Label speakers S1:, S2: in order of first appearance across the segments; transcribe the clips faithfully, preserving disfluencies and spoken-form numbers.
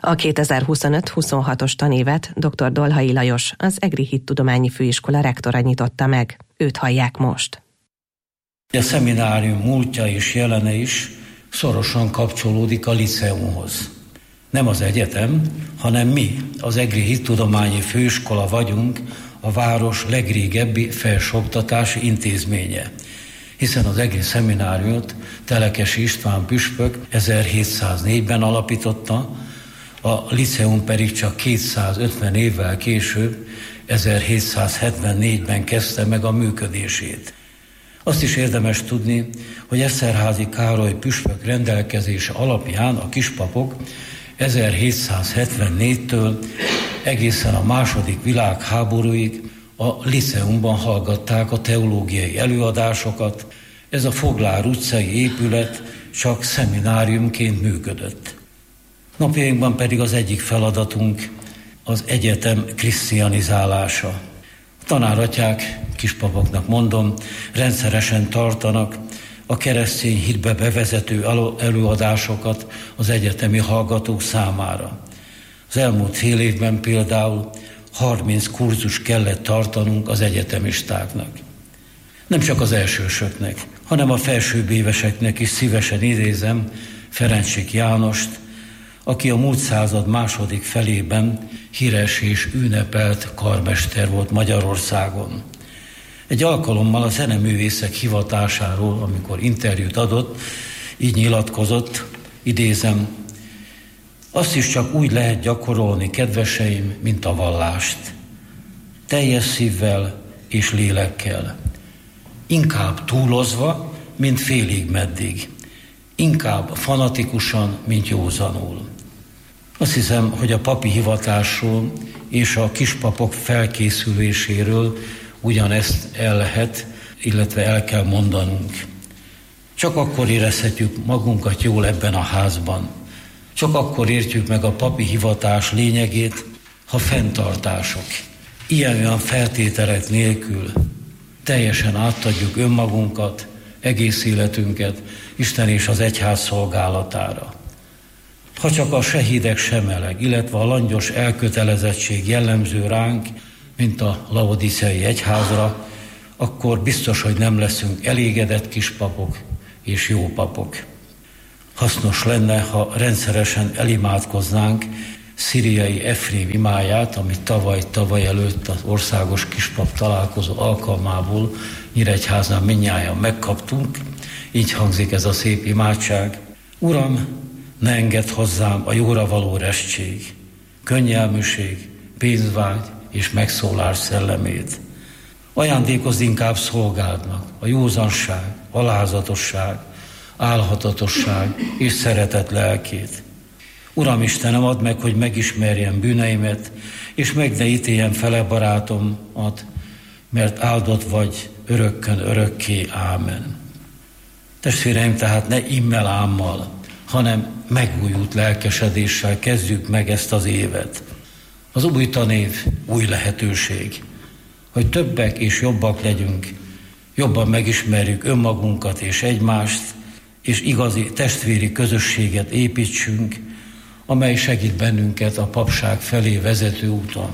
S1: A kétezer-huszonöt huszonhatos tanévet dr. Dolhai Lajos, az Egri Hittudományi Főiskola rektora nyitotta meg. Őt hallják most.
S2: A szeminárium múltja és jelene is szorosan kapcsolódik a liceumhoz. Nem az egyetem, hanem mi, az Egri Hittudományi Főiskola vagyunk a város legrégebbi felsőoktatási intézménye, hiszen az egri szemináriumot Telekesi István püspök ezerhétszáznégyben alapította, a liceum pedig csak kétszázötven évvel később, ezerhétszázhetvennégyben kezdte meg a működését. Azt is érdemes tudni, hogy Eszterházy Károly püspök rendelkezése alapján a kispapok ezerhétszázhetvennégytől egészen a második világháborúig a liceumban hallgatták a teológiai előadásokat. Ez a Foglár utcai épület csak szemináriumként működött. Napjainkban pedig az egyik feladatunk az egyetem krisztianizálása. A tanáratyák, kispapoknak mondom, rendszeresen tartanak a keresztény hitbe bevezető előadásokat az egyetemi hallgatók számára. Az elmúlt fél évben például harminc kurzus kellett tartanunk az egyetemistáknak. Nem csak az elsősöknek, hanem a felsőbb éveseknek is szívesen idézem Ferencsik Jánost, aki a múlt század második felében híres és ünnepelt karmester volt Magyarországon. Egy alkalommal a zeneművészek hivatásáról, amikor interjút adott, így nyilatkozott, idézem, azt is csak úgy lehet gyakorolni, kedveseim, mint a vallást. Teljes szívvel és lélekkel. Inkább túlozva, mint félig meddig. Inkább fanatikusan, mint józanul. Azt hiszem, hogy a papi hivatásról és a kispapok felkészüléséről ugyanezt el lehet, illetve el kell mondanunk. Csak akkor érezhetjük magunkat jól ebben a házban. Csak akkor értjük meg a papi hivatás lényegét, ha fenntartások, ilyen-olyan feltételek nélkül teljesen átadjuk önmagunkat, egész életünket Isten és az egyház szolgálatára. Ha csak a sehídek semeleg, illetve a langyos elkötelezettség jellemző ránk, mint a laodiceai egyházra, akkor biztos, hogy nem leszünk elégedett kispapok és jó papok. Hasznos lenne, ha rendszeresen elimádkoznánk szíriai Efrém imáját, amit tavaly-tavaly előtt az országos kispap találkozó alkalmából Nyíregyházán mindnyájan megkaptunk. Így hangzik ez a szép imádság. Uram, ne engedd hozzám a jóra való restség, könnyelműség, pénzvágy és megszólás szellemét. Ajándékozz inkább szolgádnak a józanság, alázatosság, álhatatosság és szeretet lelkét. Uram Istenem, add meg, hogy megismerjem bűneimet, és meg ne ítéljem fele barátomat, mert áldott vagy örökkön örökké. Ámen. Testvéreim, tehát ne immel ámmal, hanem megújult lelkesedéssel kezdjük meg ezt az évet. Az új tanév új lehetőség, hogy többek és jobbak legyünk, jobban megismerjük önmagunkat és egymást, és igazi testvéri közösséget építsünk, amely segít bennünket a papság felé vezető úton.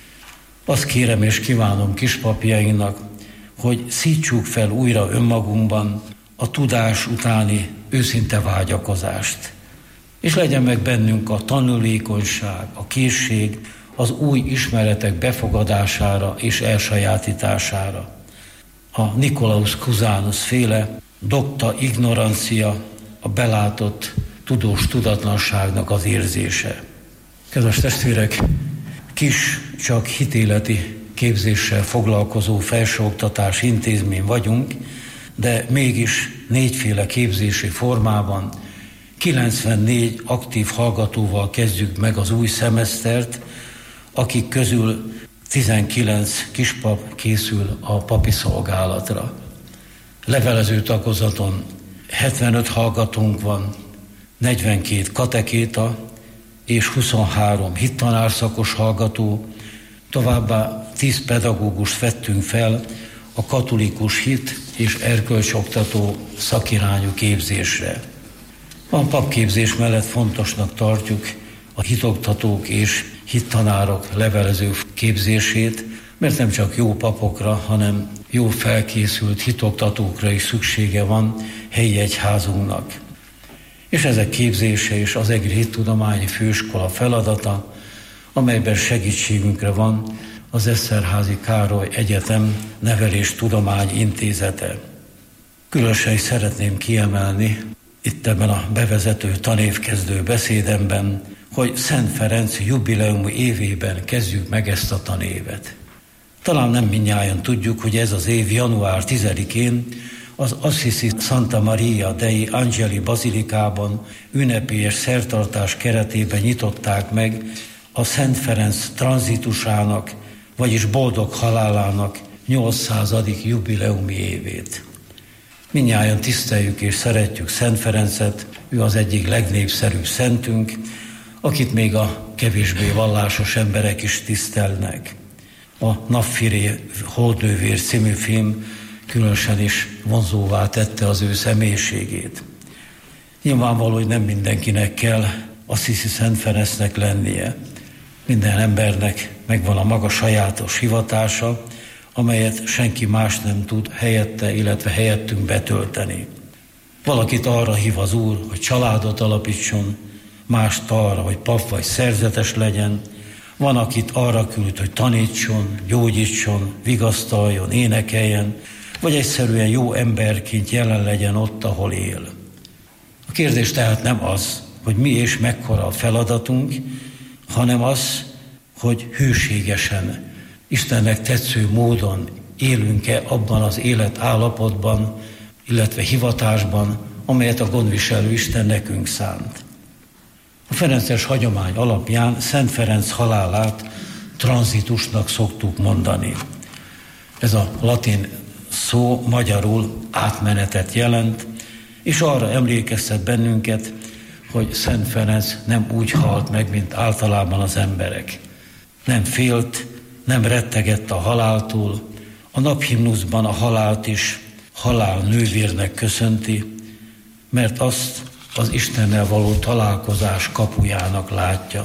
S2: Azt kérem és kívánom kispapjainknak, hogy szítsuk fel újra önmagunkban a tudás utáni őszinte vágyakozást, és legyen meg bennünk a tanulékonyság, a készség az új ismeretek befogadására és elsajátítására. A Nikolaus Cusanus féle dokta ignorancia, a belátott tudós tudatlanságnak az érzése. Kedves testvérek, kis, csak hitéleti képzéssel foglalkozó felsőoktatási intézmény vagyunk, de mégis négyféle képzési formában, kilencvennégy aktív hallgatóval kezdjük meg az új szemesztert, akik közül tizenkilenc kispap készül a papi szolgálatra. Levelező tagozaton hetvenöt hallgatónk van, negyvenkét katekéta és huszonhárom hittanárszakos hallgató, továbbá tíz pedagógust vettünk fel a katolikus hit és erkölcsoktató szakirányú képzésre. A papképzés mellett fontosnak tartjuk a hitoktatók és hittanárok levelező képzését, mert nem csak jó papokra, hanem jó felkészült hitoktatókra is szüksége van helyi egyházunknak. És ezek képzése is az Egri Hittudományi Főiskola feladata, amelyben segítségünkre van az Eszterházy Károly Egyetem Neveléstudományi Intézete. Különösen is szeretném kiemelni itt ebben a bevezető tanévkezdő beszédemben, hogy Szent Ferenc jubileum évében kezdjük meg ezt a tanévet. Talán nem mindnyájan tudjuk, hogy ez az év január tizedikén az Assisi Santa Maria dei Angeli Bazilikában ünnepélyes szertartás keretében nyitották meg a Szent Ferenc tranzitusának, vagyis boldog halálának nyolcszázadik jubileumi évét. Mindnyájan tiszteljük és szeretjük Szent Ferencet, ő az egyik legnépszerűbb szentünk, akit még a kevésbé vallásos emberek is tisztelnek. A Napfiré Holdnővér című film különösen is vonzóvá tette az ő személyiségét. Nyilvánvaló, hogy nem mindenkinek kell Assisi Szent Ferencnek lennie. Minden embernek megvan a maga sajátos hivatása, amelyet senki más nem tud helyette, illetve helyettünk betölteni. Valakit arra hív az Úr, hogy családot alapítson, mást arra, hogy pap vagy szerzetes legyen, van, akit arra küld, hogy tanítson, gyógyítson, vigasztaljon, énekeljen, vagy egyszerűen jó emberként jelen legyen ott, ahol él. A kérdés tehát nem az, hogy mi és mekkora a feladatunk, hanem az, hogy hűségesen, Istennek tetsző módon élünk-e abban az életállapotban, illetve hivatásban, amelyet a gondviselő Isten nekünk szánt. A ferences hagyomány alapján Szent Ferenc halálát tranzitusnak szoktuk mondani. Ez a latin szó magyarul átmenetet jelent, és arra emlékeztet bennünket, hogy Szent Ferenc nem úgy halt meg, mint általában az emberek. Nem félt, nem rettegett a haláltól, a naphimnuszban a halált is halál nővérnek köszönti, mert azt az Istennel való találkozás kapujának látja.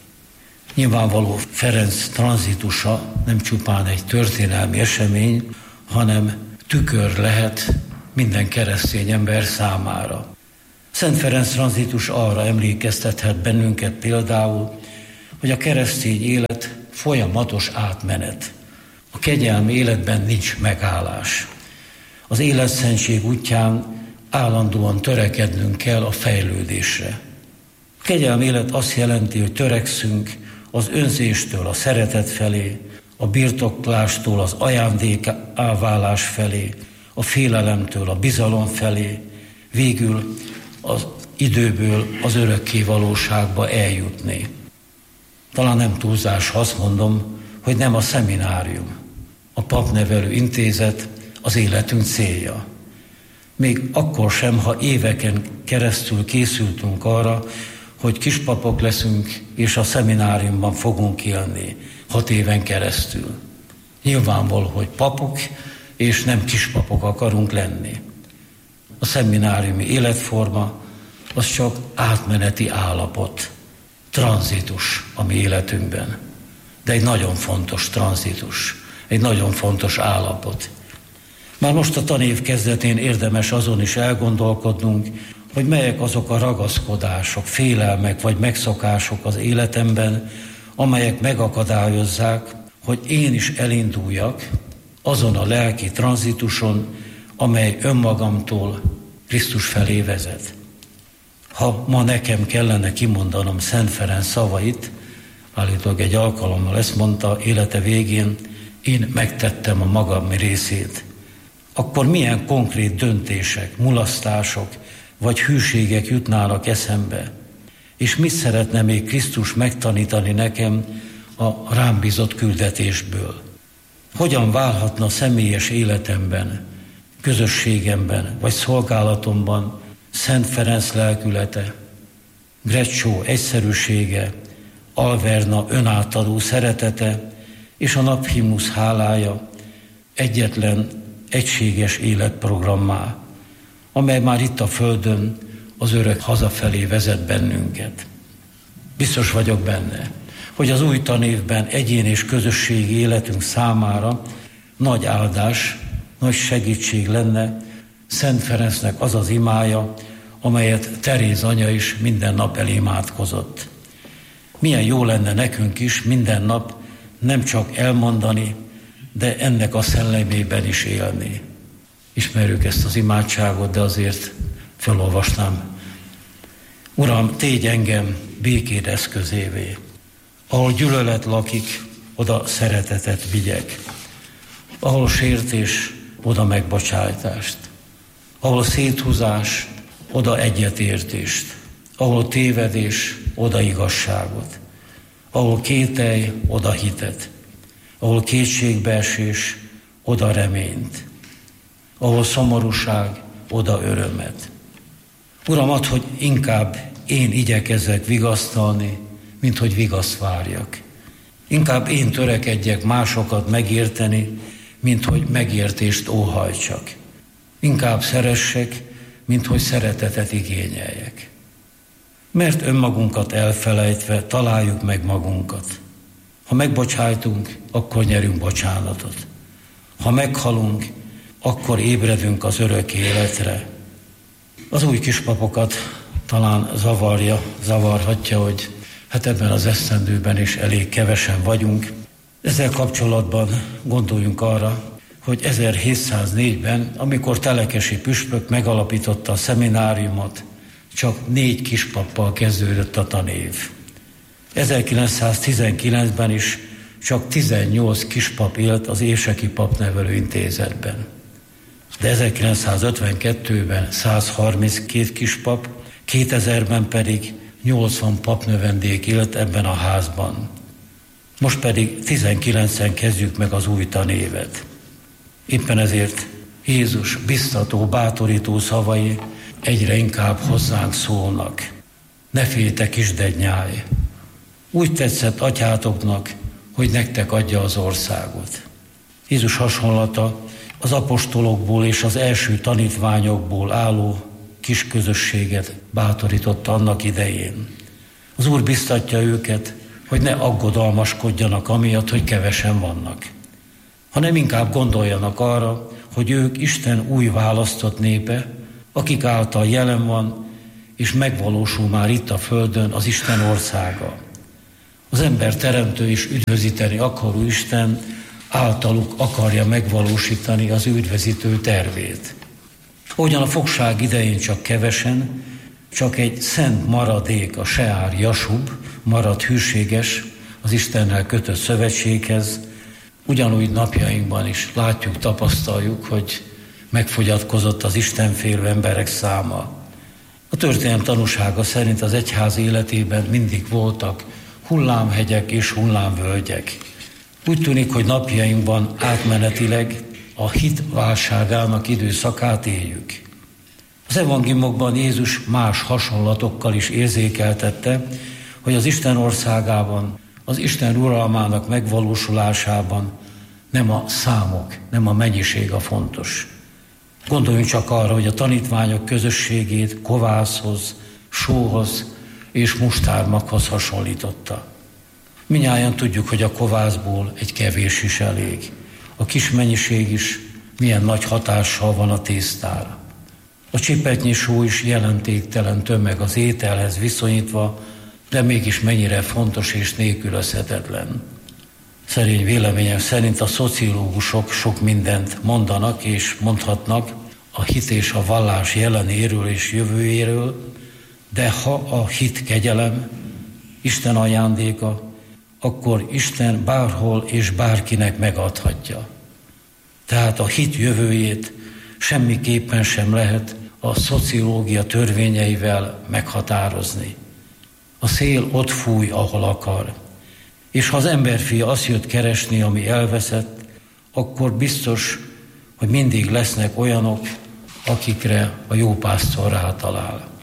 S2: Nyilvánvaló Ferenc tranzitusa nem csupán egy történelmi esemény, hanem tükör lehet minden keresztény ember számára. Szent Ferenc tranzitus arra emlékeztethet bennünket például, hogy a keresztény élet folyamatos átmenet. A kegyelmi életben nincs megállás. Az életszentség útján állandóan törekednünk kell a fejlődésre. A kegyelmi élet azt jelenti, hogy törekszünk az önzéstől a szeretet felé, a birtoklástól az ajándékáválás felé, a félelemtől a bizalom felé, végül az időből az örökké valóságba eljutni. Talán nem túlzás, ha azt mondom, hogy nem a szeminárium, a papnevelő intézet az életünk célja. Még akkor sem, ha éveken keresztül készültünk arra, hogy kispapok leszünk, és a szemináriumban fogunk élni hat éven keresztül. Nyilvánvaló, hogy papok, és nem kispapok akarunk lenni. A szemináriumi életforma az csak átmeneti állapot, tranzitus a mi életünkben. De egy nagyon fontos tranzitus, egy nagyon fontos állapot. Már most a tanév kezdetén érdemes azon is elgondolkodnunk, hogy melyek azok a ragaszkodások, félelmek vagy megszokások az életemben, amelyek megakadályozzák, hogy én is elinduljak azon a lelki tranzituson, amely önmagamtól Krisztus felé vezet. Ha ma nekem kellene kimondanom Szent Ferenc szavait, állítólag egy alkalommal ezt mondta élete végén, én megtettem a magam részét, akkor milyen konkrét döntések, mulasztások vagy hűségek jutnának eszembe, és mit szeretne még Krisztus megtanítani nekem a rám bízott küldetésből? Hogyan válhatna személyes életemben, közösségemben vagy szolgálatomban Szent Ferenc lelkülete, Greccio egyszerűsége, Alverna önátadó szeretete és a naphimnusz hálája egyetlen, egységes életprogrammá, amely már itt a földön az örök hazafelé vezet bennünket. Biztos vagyok benne, hogy az új tanévben egyén és közösségi életünk számára nagy áldás, nagy segítség lenne Szent Ferencnek az az imája, amelyet Teréz anya is minden nap elimádkozott. Milyen jó lenne nekünk is minden nap nem csak elmondani, de ennek a szellemében is élni. Ismerjük ezt az imádságot, de azért felolvasnám. Uram, tégy engem békéd eszközévé. Ahol gyűlölet lakik, oda szeretetet vigyek. Ahol sértés, oda megbocsájtást. Ahol széthúzás, oda egyetértést. Ahol tévedés, oda igazságot. Ahol kételj, oda hitet. Ahol kétségbeesés, oda reményt. Ahol szomorúság, oda örömet. Uram, add, hogy inkább én igyekezzek vigasztalni, mint hogy vigaszt várjak. Inkább én törekedjek másokat megérteni, mint hogy megértést óhajtsak. Inkább szeressek, mint hogy szeretetet igényeljek. Mert önmagunkat elfelejtve találjuk meg magunkat. Ha megbocsájtunk, akkor nyerünk bocsánatot. Ha meghalunk, akkor ébredünk az örök életre. Az új kispapokat talán zavarja, zavarhatja, hogy hát ebben az esztendőben is elég kevesen vagyunk. Ezzel kapcsolatban gondoljunk arra, hogy ezerhétszáznégyben, amikor Telekesi püspök megalapította a szemináriumot, csak négy kispappal kezdődött a tanév. ezerkilencszáztizenkilencben is csak tizennyolc kispap élt az Érseki Papnevelő Intézetben. De ezerkilencszázötvenkettőben száz harminckét kispap, kétezerben pedig nyolcvan papnövendék élt ebben a házban. Most pedig tizenkilencen kezdjük meg az új tanévet. Éppen ezért Jézus biztató, bátorító szavai egyre inkább hozzánk szólnak. Ne féltek, isdednyáj! Úgy tetszett atyátoknak, hogy nektek adja az országot. Jézus hasonlata az apostolokból és az első tanítványokból álló kis közösséget bátorította annak idején. Az Úr biztatja őket, hogy ne aggodalmaskodjanak amiatt, hogy kevesen vannak, hanem inkább gondoljanak arra, hogy ők Isten új választott népe, akik által jelen van, és megvalósul már itt a földön az Isten országa. Az ember teremtő és üdvözíteni akaró Isten általuk akarja megvalósítani az üdvözítő tervét. Ahogyan a fogság idején csak kevesen, csak egy szent maradék, a Seár Jasub marad hűséges az Istennel kötött szövetséghez, ugyanúgy napjainkban is látjuk, tapasztaljuk, hogy megfogyatkozott az istenfélő emberek száma. A történelem tanúsága szerint az egyház életében mindig voltak hullámhegyek és hullámvölgyek. Úgy tűnik, hogy napjainkban átmenetileg a hit válságának időszakát éljük. Az evangéliumokban Jézus más hasonlatokkal is érzékeltette, hogy az Isten országában, az Isten uralmának megvalósulásában nem a számok, nem a mennyiség a fontos. Gondoljunk csak arra, hogy a tanítványok közösségét kovászhoz, sóhoz és mustármaghoz hasonlította. Mindnyájan tudjuk, hogy a kovászból egy kevés is elég. A kis mennyiség is milyen nagy hatással van a tésztára. A csipetnyi só is jelentéktelen tömeg az ételhez viszonyítva, de mégis mennyire fontos és nélkülözhetetlen. Szerény véleményem szerint a szociológusok sok mindent mondanak és mondhatnak a hit és a vallás jelenéről és jövőjéről, de ha a hit kegyelem, Isten ajándéka, akkor Isten bárhol és bárkinek megadhatja. Tehát a hit jövőjét semmiképpen sem lehet a szociológia törvényeivel meghatározni. A szél ott fúj, ahol akar. És ha az emberfia azt jött keresni, ami elveszett, akkor biztos, hogy mindig lesznek olyanok, akikre a jó pásztor rátalál.